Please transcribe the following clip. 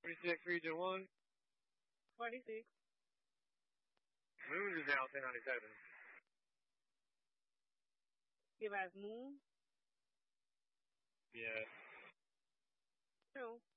46, Region 1. 46. Moon is now 1097. Give us moon. Yes. True.